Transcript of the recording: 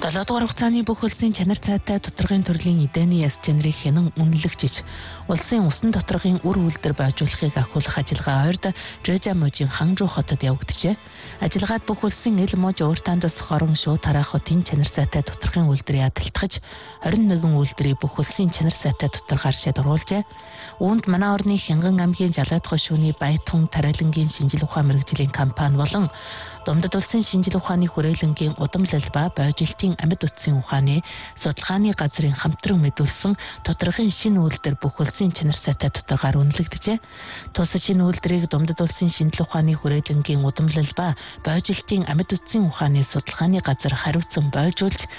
7 дугаар хугацааны бүх улсын чанар цайтай тодорхойн төрлийн эдэний яс чанарыг хянан үнэлэгчиж, улсын усан доторгын үр үйлдвэр байжуулахыг ахиулах ажиллагаа 2-д Жожа мужийн Ханжуу хотод явагджээ. Ажиллагаад бүх улсын эл мууж ууртаандас хорон шууд тараах хотын чанар цайтай тодорхойн үйлдвэрийг адилтгаж, 21 үйлдвэрийг бүх улсын чанар цайтай тодорхоор шалгаруулжээ. Үүнд манай орны Хянган аймгийн Жалаадхой шүүний Баятун Тарайлангийн шинжил ухаан мэргэжлийн компани болон Думдад улсын шинжил ухааны хүрээлэнгийн удамлалбаа бойжилтын амьд утсын ухааны судалгааны газрын хамтран мэдүүлсэн тодорхойн шинэ үйлдвэр бүх улсын чанар цайтай тодорхоор үнэлэгдэжээ. Тус шинэ үйлдвэрийг Думдад улсын шинжил ухааны хүрээлэнгийн удамлалбаа бойжилтын амьд утсын ухааны судалгааны газар хариуцсан бойжуулж